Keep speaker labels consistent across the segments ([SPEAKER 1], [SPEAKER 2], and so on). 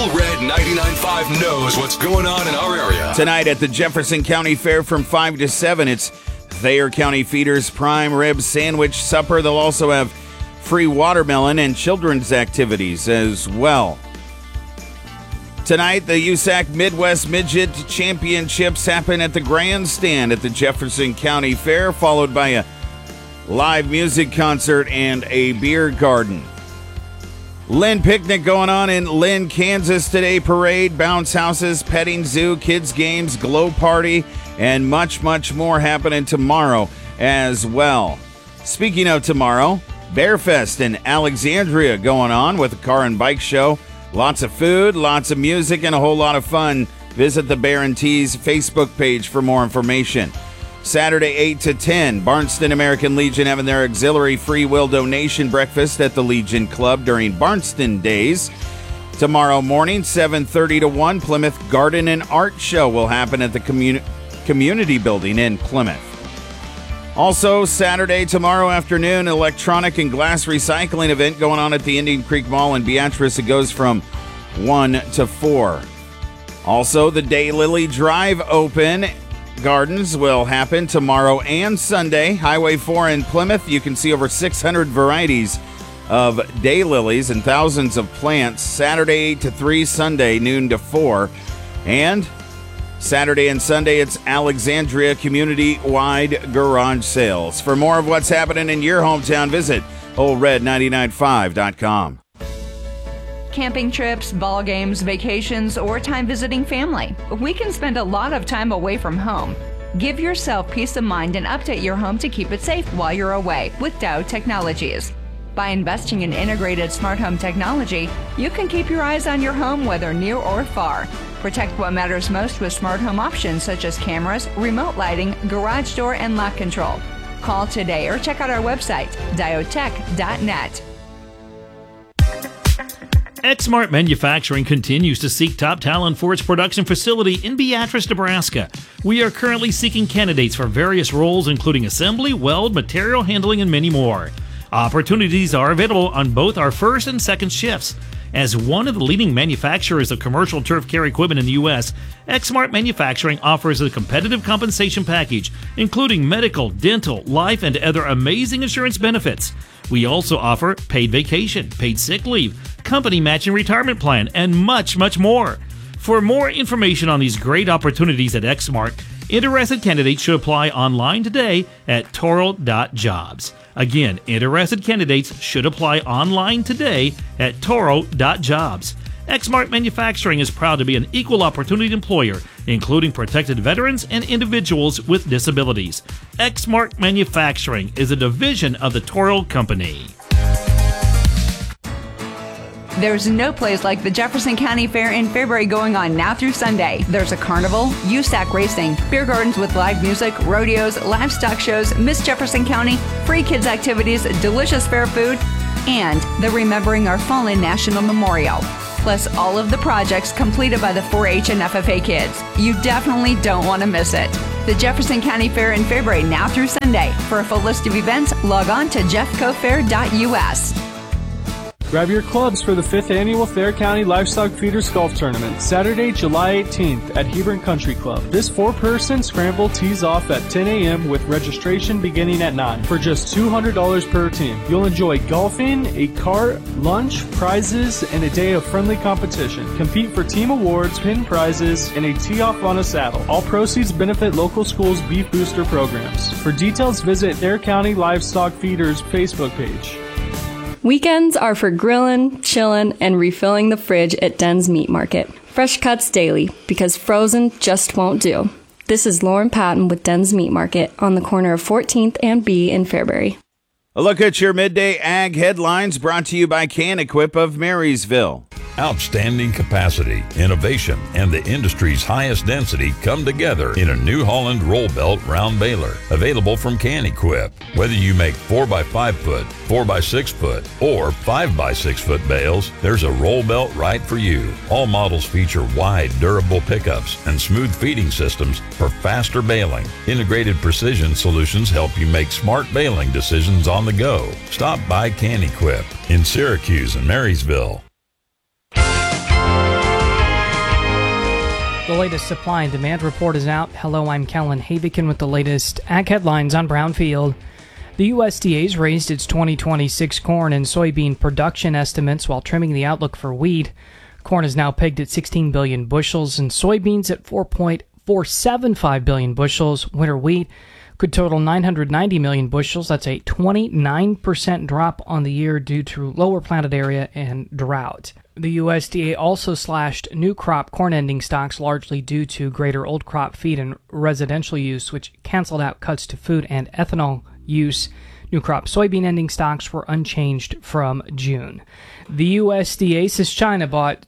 [SPEAKER 1] Old Red 99.5 knows what's going on in our area.
[SPEAKER 2] Tonight at the Jefferson County Fair from 5 to 7, it's Thayer County Feeders Prime Rib Sandwich Supper. They'll also have free watermelon and children's activities as well. Tonight, the USAC Midwest Midget Championships happen at the Grandstand at the Jefferson County Fair, followed by a live music concert and a beer garden. Lynn Picnic going on in Lynn, Kansas today. Parade, bounce houses, petting zoo, kids games, glow party, and much, much more happening tomorrow as well. Speaking of tomorrow, Bearfest in Alexandria going on with a car and bike show. Lots of food, lots of music, and a whole lot of fun. Visit the Bear and Tees Facebook page for more information. Saturday, 8 to 10, Barnston American Legion having their auxiliary free will donation breakfast at the Legion Club during Barnston Days. Tomorrow morning, 7:30 to 1, Plymouth Garden and Art Show will happen at the community building in Plymouth. Also, Saturday, tomorrow afternoon, electronic and glass recycling event going on at the Indian Creek Mall in Beatrice. It goes from 1 to 4. Also, the Daylily Drive Open Gardens will happen tomorrow and Sunday. Highway 4 in Plymouth. You can see over 600 varieties of daylilies and thousands of plants. Saturday 8 to 3, Sunday noon to 4. And Saturday and Sunday, it's Alexandria community-wide garage sales. For more of what's happening in your hometown, visit oldred995.com.
[SPEAKER 3] Camping trips, ball games, vacations, or time visiting family. We can spend a lot of time away from home. Give yourself peace of mind and update your home to keep it safe while you're away with Dow Technologies. By investing in integrated smart home technology, you can keep your eyes on your home whether near or far. Protect what matters most with smart home options such as cameras, remote lighting, garage door, and lock control. Call today or check out our website, diotech.net.
[SPEAKER 4] Exmart Manufacturing continues to seek top talent for its production facility in Beatrice, Nebraska. We are currently seeking candidates for various roles including assembly, weld, material handling, and many more. Opportunities are available on both our first and second shifts. As one of the leading manufacturers of commercial turf care equipment in the U.S., Exmart Manufacturing offers a competitive compensation package, including medical, dental, life, and other amazing insurance benefits. We also offer paid vacation, paid sick leave, company matching retirement plan, and much, much more. For more information on these great opportunities at Exmart, interested candidates should apply online today at toro.jobs. Again, interested candidates should apply online today at toro.jobs. Exmart Manufacturing is proud to be an equal opportunity employer, including protected veterans and individuals with disabilities. Exmart Manufacturing is a division of the Toro Company.
[SPEAKER 3] There's no place like the Jefferson County Fair in February going on now through Sunday. There's a carnival, USAC racing, beer gardens with live music, rodeos, livestock shows, Miss Jefferson County, free kids activities, delicious fair food, and the Remembering Our Fallen National Memorial. Plus all of the projects completed by the 4-H and FFA kids. You definitely don't want to miss it. The Jefferson County Fair in February now through Sunday. For a full list of events, log on to jeffcofair.us.
[SPEAKER 5] Grab your clubs for the 5th Annual Thayer County Livestock Feeders Golf Tournament, Saturday, July 18th at Hebron Country Club. This 4-person scramble tees off at 10 a.m. with registration beginning at 9 for just $200 per team. You'll enjoy golfing, a cart, lunch, prizes, and a day of friendly competition. Compete for team awards, pin prizes, and a tee-off on a saddle. All proceeds benefit local schools' beef booster programs. For details, visit Thayer County Livestock Feeders Facebook page.
[SPEAKER 6] Weekends are for grilling, chilling, and refilling the fridge at Den's Meat Market. Fresh cuts daily, because frozen just won't do. This is Lauren Patton with Den's Meat Market on the corner of 14th and B in Fairbury.
[SPEAKER 2] A look at your midday ag headlines brought to you by Can Equip of Marysville.
[SPEAKER 7] Outstanding capacity, innovation, and the industry's highest density come together in a New Holland roll belt round baler, available from Can Equip. Whether you make 4x5 foot, 4x6 foot, or 5x6 foot bales, there's a roll belt right for you. All models feature wide, durable pickups and smooth feeding systems for faster baling. Integrated precision solutions help you make smart baling decisions on the go. Stop by Can Equip in Syracuse and Marysville.
[SPEAKER 8] The latest supply and demand report is out. Hello, I'm Kellen Havikin with the latest ag headlines on Brownfield. The USDA's raised its 2026 corn and soybean production estimates while trimming the outlook for wheat. Corn is now pegged at 16 billion bushels and soybeans at 4.475 billion bushels. Winter wheat could total 990 million bushels. That's a 29% drop on the year due to lower planted area and drought. The USDA also slashed new crop corn ending stocks largely due to greater old crop feed and residential use, which canceled out cuts to food and ethanol use. New crop soybean ending stocks were unchanged from June. The USDA says China bought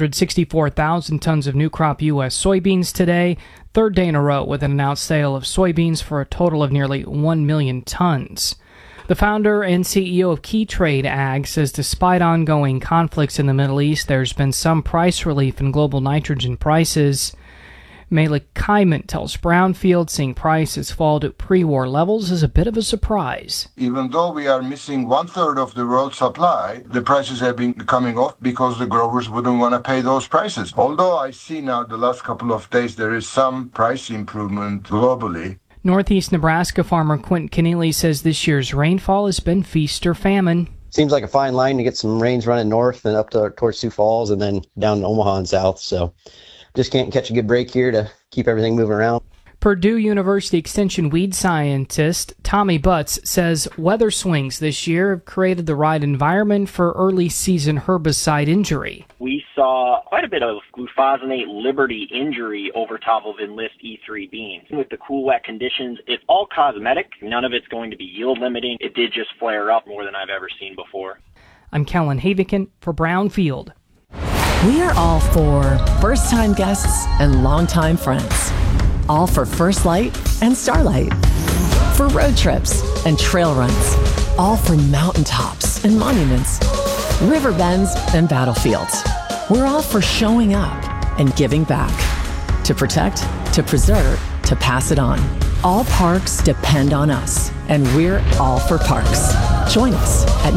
[SPEAKER 8] 264,000 tons of new crop U.S. soybeans today, third day in a row with an announced sale of soybeans for a total of nearly 1 million tons. The founder and CEO of Keytrade Ag says despite ongoing conflicts in the Middle East, there's been some price relief in global nitrogen prices. Malik Kaiman tells Brownfield seeing prices fall to pre-war levels is a bit of a surprise.
[SPEAKER 9] Even though we are missing 1/3 of the world's supply, the prices have been coming off because the growers wouldn't want to pay those prices. Although I see now the last couple of days there is some price improvement globally.
[SPEAKER 8] Northeast Nebraska farmer Quentin Keneally says this year's rainfall has been feast or famine.
[SPEAKER 10] Seems like a fine line to get some rains running north and up towards Sioux Falls and then down to Omaha and south. So just can't catch a good break here to keep everything moving around.
[SPEAKER 8] Purdue University Extension weed scientist Tommy Butts says weather swings this year have created the right environment for early season herbicide injury.
[SPEAKER 11] We saw quite a bit of glufosinate Liberty injury over top of Enlist E3 beans. With the cool, wet conditions, it's all cosmetic. None of it's going to be yield limiting. It did just flare up more than I've ever seen before.
[SPEAKER 8] I'm Kellen Havikin for Brownfield.
[SPEAKER 12] We are all for first-time guests and longtime friends. All for First Light and Starlight. For road trips and trail runs. All for mountaintops and monuments. River bends and battlefields. We're all for showing up and giving back. To protect, to preserve, to pass it on. All parks depend on us, and we're all for parks. Join us at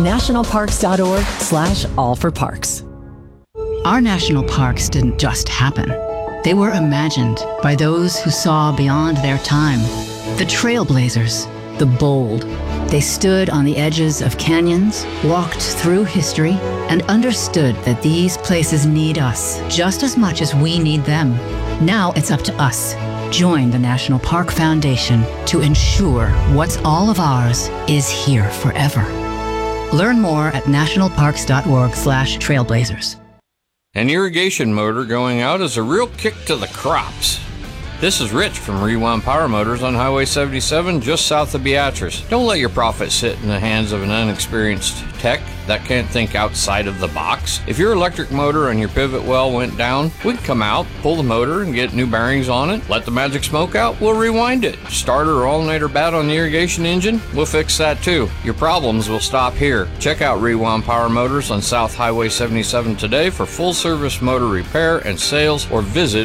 [SPEAKER 12] nationalparks.org/allforparks.
[SPEAKER 13] Our national parks didn't just happen. They were imagined by those who saw beyond their time. The trailblazers, the bold. They stood on the edges of canyons, walked through history, and understood that these places need us just as much as we need them. Now it's up to us. Join the National Park Foundation to ensure what's all of ours is here forever. Learn more at nationalparks.org/trailblazers.
[SPEAKER 14] An irrigation motor going out is a real kick to the crops. This is Rich from Rewind Power Motors on Highway 77 just south of Beatrice. Don't let your profit sit in the hands of an inexperienced tech that can't think outside of the box. If your electric motor and your pivot well went down, we can come out, pull the motor and get new bearings on it. Let the magic smoke out, we'll rewind it. Starter or alternator bad on the irrigation engine, we'll fix that too. Your problems will stop here. Check out Rewind Power Motors on South Highway 77 today for full service motor repair and sales, or visit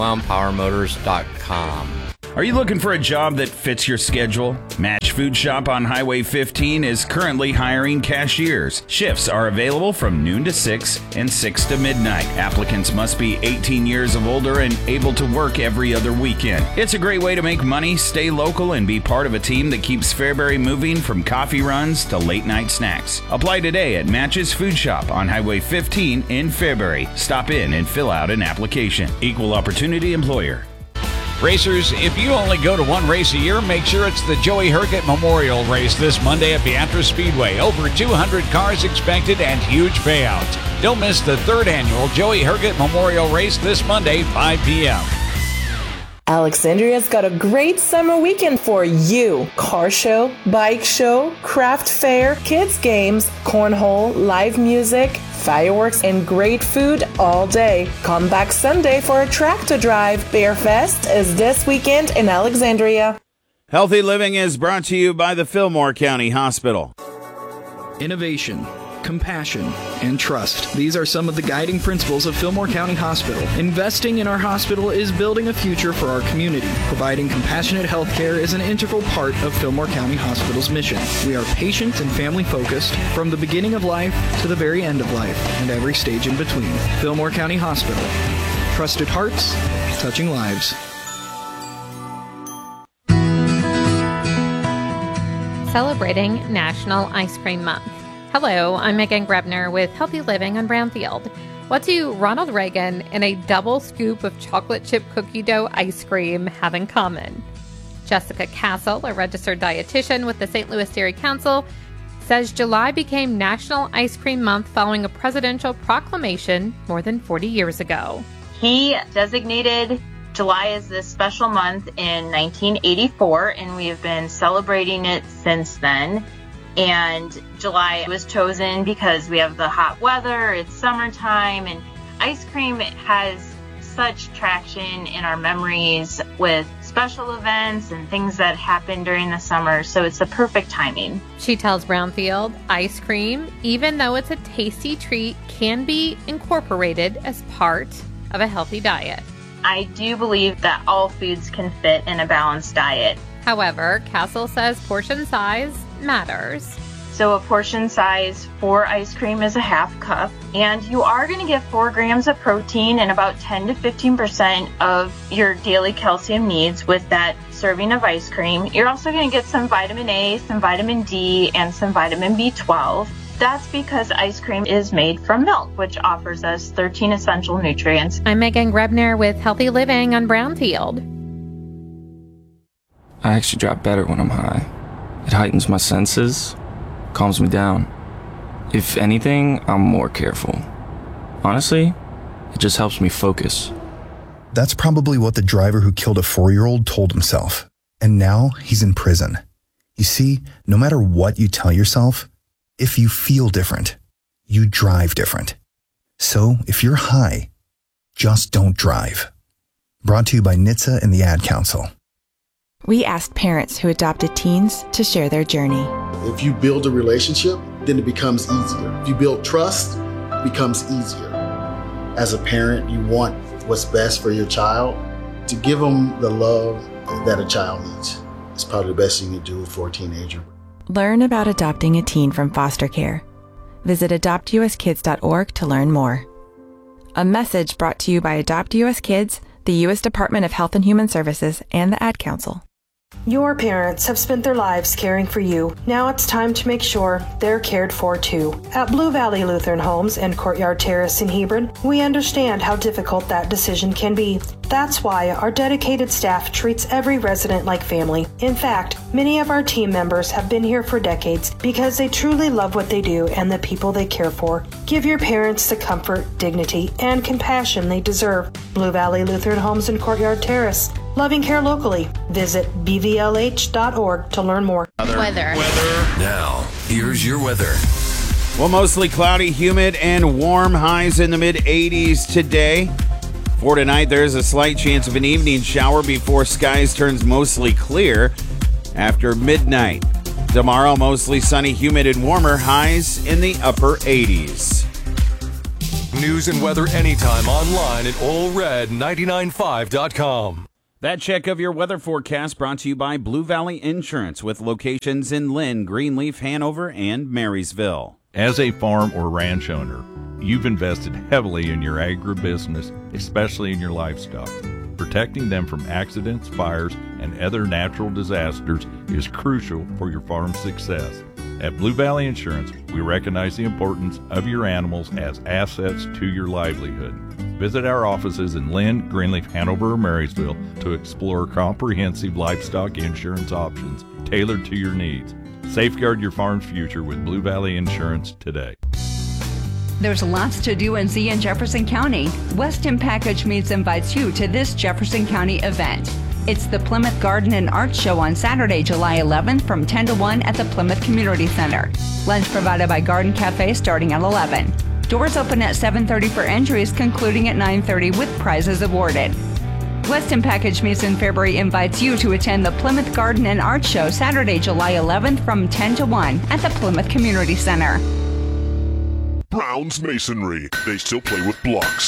[SPEAKER 14] rewindpowermotors.com.
[SPEAKER 2] Are you looking for a job that fits your schedule? Match Food Shop on Highway 15 is currently hiring cashiers. Shifts are available from noon to 6 and 6 to midnight. Applicants must be 18 years of older and able to work every other weekend. It's a great way to make money, stay local, and be part of a team that keeps Fairbury moving from coffee runs to late night snacks. Apply today at Match's Food Shop on Highway 15 in Fairbury. Stop in and fill out an application. Equal opportunity employer.
[SPEAKER 15] Racers, if you only go to one race a year, make sure it's the Joey Herget Memorial Race this Monday at Beatrice Speedway. Over 200 cars expected and huge payouts. Don't miss the 3rd annual Joey Herget Memorial Race this Monday, 5 p.m.
[SPEAKER 16] Alexandria's got a great summer weekend for you. Car show, bike show, craft fair, kids games, cornhole, live music, fireworks, and great food all day. Come back Sunday for a tractor drive. Bear Fest is this weekend in Alexandria.
[SPEAKER 2] Healthy Living is brought to you by the Fillmore County Hospital.
[SPEAKER 17] Innovation, compassion, and trust. These are some of the guiding principles of Fillmore County Hospital. Investing in our hospital is building a future for our community. Providing compassionate health care is an integral part of Fillmore County Hospital's mission. We are patient and family focused from the beginning of life to the very end of life and every stage in between. Fillmore County Hospital. Trusted hearts, touching lives.
[SPEAKER 18] Celebrating National Ice Cream Month. Hello, I'm Megan Grebner with Healthy Living on Brownfield. What do Ronald Reagan and a double scoop of chocolate chip cookie dough ice cream have in common? Jessica Castle, a registered dietitian with the St. Louis Dairy Council, says July became National Ice Cream Month following a presidential proclamation more than 40 years ago.
[SPEAKER 19] He designated July as this special month in 1984, and we have been celebrating it since then. And July was chosen because we have the hot weather, it's summertime, and ice cream has such traction in our memories with special events and things that happen during the summer, so it's the perfect timing.
[SPEAKER 18] She tells Brownfield, ice cream, even though it's a tasty treat, can be incorporated as part of a healthy diet.
[SPEAKER 19] I do believe that all foods can fit in a balanced diet.
[SPEAKER 18] However, Castle says portion size matters.
[SPEAKER 19] So a portion size for ice cream is a half cup, and you are going to get 4 grams of protein and about 10 to 15% of your daily calcium needs with that serving of ice cream. You're also going to get some vitamin A, some vitamin D, and some vitamin B12. That's because ice cream is made from milk, which offers us 13 essential nutrients.
[SPEAKER 18] I'm Megan Grebner with Healthy Living on Brownfield.
[SPEAKER 20] I actually drop better when I'm high. It heightens my senses, calms me down. If anything, I'm more careful. Honestly, it just helps me focus.
[SPEAKER 21] That's probably what the driver who killed a 4-year-old told himself. And now he's in prison. You see, no matter what you tell yourself, if you feel different, you drive different. So if you're high, just don't drive. Brought to you by NHTSA and the Ad Council.
[SPEAKER 22] We asked parents who adopted teens to share their journey.
[SPEAKER 23] If you build a relationship, then it becomes easier. If you build trust, it becomes easier. As a parent, you want what's best for your child. To give them the love that a child needs is probably the best thing you can do for a teenager.
[SPEAKER 22] Learn about adopting a teen from foster care. Visit adoptuskids.org to learn more. A message brought to you by Adopt US Kids, the U.S. Department of Health and Human Services, and the Ad Council.
[SPEAKER 24] Your parents have spent their lives caring for you. Now it's time to make sure they're cared for too. At Blue Valley Lutheran Homes and Courtyard Terrace in Hebron, we understand how difficult that decision can be. That's why our dedicated staff treats every resident like family. In fact, many of our team members have been here for decades because they truly love what they do and the people they care for. Give your parents the comfort, dignity, and compassion they deserve. Blue Valley Lutheran Homes and Courtyard Terrace. Loving care locally. Visit bvlh.org to learn more.
[SPEAKER 18] Weather.
[SPEAKER 1] Now, here's your weather.
[SPEAKER 2] Well, mostly cloudy, humid, and warm. Highs in the mid-80s today. For tonight, there's a slight chance of an evening shower before skies turns mostly clear after midnight. Tomorrow, mostly sunny, humid, and warmer. Highs in the upper 80s.
[SPEAKER 1] News and weather anytime online at allred995.com.
[SPEAKER 2] That check of your weather forecast brought to you by Blue Valley Insurance with locations in Lynn, Greenleaf, Hanover, and Marysville.
[SPEAKER 25] As a farm or ranch owner, you've invested heavily in your agribusiness, especially in your livestock. Protecting them from accidents, fires, and other natural disasters is crucial for your farm's success. At Blue Valley Insurance, we recognize the importance of your animals as assets to your livelihood. Visit our offices in Lynn, Greenleaf, Hanover, or Marysville to explore comprehensive livestock insurance options tailored to your needs. Safeguard your farm's future with Blue Valley Insurance today.
[SPEAKER 3] There's lots to do and see in Jefferson County. Weston Package Meats invites you to this Jefferson County event. It's the Plymouth Garden and Art Show on Saturday, July 11th from 10 to 1 at the Plymouth Community Center. Lunch provided by Garden Cafe starting at 11. Doors open at 7:30 for entries, concluding at 9:30 with prizes awarded. Weston Package Meats in Fairbury invites you to attend the Plymouth Garden and Art Show Saturday, July 11th from 10 to 1 at the Plymouth Community Center.
[SPEAKER 26] Brown's Masonry. They still play with blocks.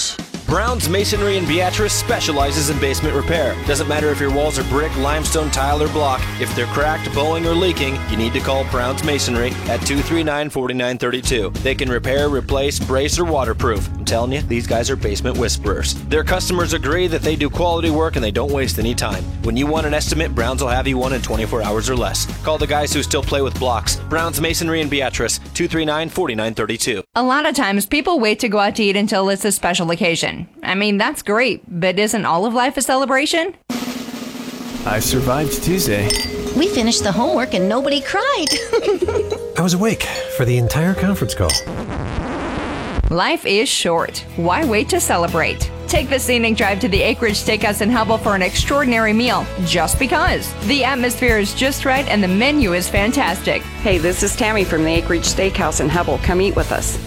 [SPEAKER 4] Brown's Masonry in Beatrice specializes in basement repair. Doesn't matter if your walls are brick, limestone, tile, or block. If they're cracked, bowing, or leaking, you need to call Brown's Masonry at 239-4932. They can repair, replace, brace, or waterproof. I'm telling you, these guys are basement whisperers. Their customers agree that they do quality work and they don't waste any time. When you want an estimate, Brown's will have you one in 24 hours or less. Call the guys who still play with blocks. Brown's Masonry in Beatrice, 239-4932.
[SPEAKER 3] A lot of times people wait to go out to eat until it's a special occasion. I mean, that's great, but isn't all of life a celebration?
[SPEAKER 5] I survived Tuesday.
[SPEAKER 6] We finished the homework and nobody cried.
[SPEAKER 5] I was awake for the entire conference call.
[SPEAKER 3] Life is short. Why wait to celebrate? Take the scenic drive to the Acreage Steakhouse in Hubble for an extraordinary meal, just because. The atmosphere is just right and the menu is fantastic.
[SPEAKER 7] Hey, this is Tammy from the Acreage Steakhouse in Hubble. Come eat with us.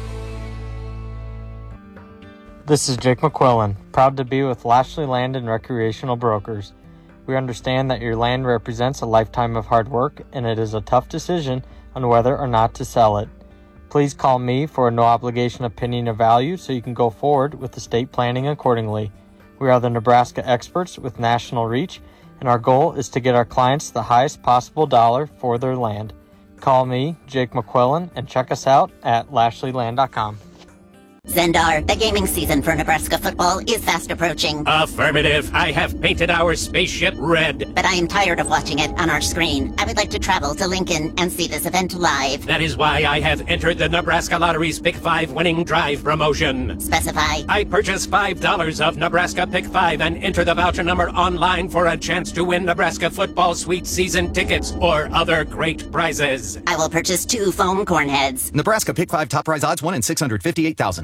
[SPEAKER 9] This is Jake McQuillan, proud to be with Lashley Land and Recreational Brokers. We understand that your land represents a lifetime of hard work, and it is a tough decision on whether or not to sell it. Please call me for a no-obligation opinion or value so you can go forward with estate planning accordingly. We are the Nebraska experts with national reach, and our goal is to get our clients the highest possible dollar for their land. Call me, Jake McQuillan, and check us out at lashleyland.com.
[SPEAKER 6] Zendar, the gaming season for Nebraska football is fast approaching.
[SPEAKER 26] Affirmative. I have painted our spaceship red.
[SPEAKER 6] But I am tired of watching it on our screen. I would like to travel to Lincoln and see this event live.
[SPEAKER 26] That is why I have entered the Nebraska Lottery's Pick 5 winning drive promotion.
[SPEAKER 6] Specify.
[SPEAKER 26] I purchase $5 of Nebraska Pick 5 and enter the voucher number online for a chance to win Nebraska football sweet season tickets or other great prizes.
[SPEAKER 6] I will purchase 2 foam corn heads.
[SPEAKER 27] Nebraska Pick 5 top prize odds 1 in 658,000.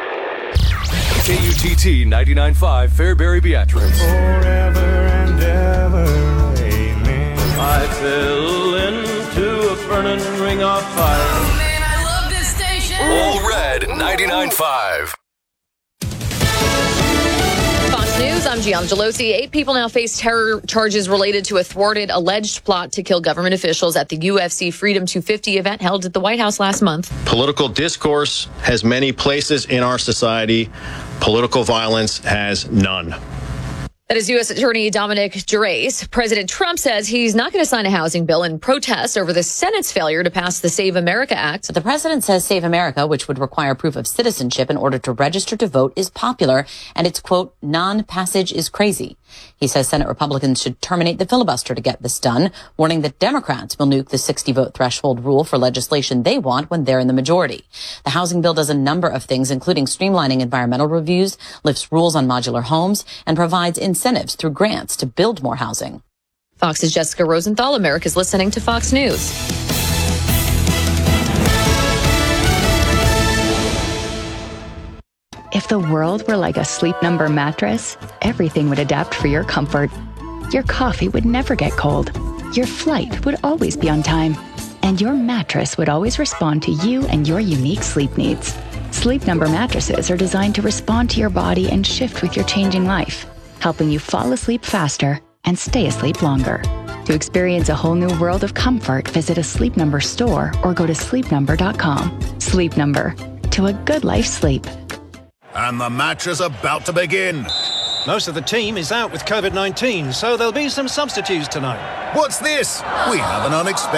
[SPEAKER 1] KUTT 99.5 Fairbury Beatrice.
[SPEAKER 28] Forever and ever, amen.
[SPEAKER 29] I fell into a burning ring of fire.
[SPEAKER 28] Oh man, I love this station.
[SPEAKER 1] All Red 99.5.
[SPEAKER 30] Fox News, I'm Gian Gelosi. 8 people now face terror charges related to a thwarted alleged plot to kill government officials at the UFC Freedom 250 event held at the White House last month.
[SPEAKER 31] Political discourse has many places in our society. Political violence has none.
[SPEAKER 30] That is U.S. Attorney Dominic Gerace. President Trump says he's not going to sign a housing bill in protest over the Senate's failure to pass the Save America Act.
[SPEAKER 32] But the president says Save America, which would require proof of citizenship in order to register to vote, is popular, and its, quote, non-passage is crazy. He says Senate Republicans should terminate the filibuster to get this done, warning that Democrats will nuke the 60-vote threshold rule for legislation they want when they're in the majority. The housing bill does a number of things, including streamlining environmental reviews, lifts rules on modular homes, and provides incentives through grants to build more housing.
[SPEAKER 30] Fox's Jessica Rosenthal. America's listening to Fox News.
[SPEAKER 33] If the world were like a Sleep Number mattress, everything would adapt for your comfort. Your coffee would never get cold. Your flight would always be on time. And your mattress would always respond to you and your unique sleep needs. Sleep Number mattresses are designed to respond to your body and shift with your changing life, helping you fall asleep faster and stay asleep longer. To experience a whole new world of comfort, visit a Sleep Number store or go to sleepnumber.com. Sleep Number. To a good night's sleep.
[SPEAKER 34] And the match is about to begin.
[SPEAKER 35] Most of the team is out with COVID-19, so there'll be some substitutes tonight.
[SPEAKER 34] What's this? We have an unexpected